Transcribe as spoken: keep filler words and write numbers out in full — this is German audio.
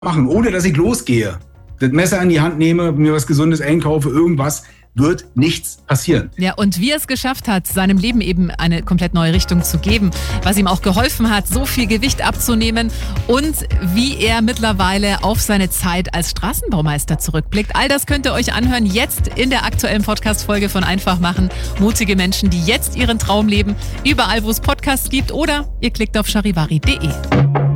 machen, ohne dass ich losgehe, das Messer in die Hand nehme, mir was Gesundes einkaufe, irgendwas, wird nichts passieren. Ja, und wie er es geschafft hat, seinem Leben eben eine komplett neue Richtung zu geben, was ihm auch geholfen hat, so viel Gewicht abzunehmen und wie er mittlerweile auf seine Zeit als Straßenbaumeister zurückblickt. All das könnt ihr euch anhören jetzt in der aktuellen Podcast-Folge von Einfach machen. Mutige Menschen, die jetzt ihren Traum leben, überall, wo es Podcasts gibt, oder ihr klickt auf charivari punkt de.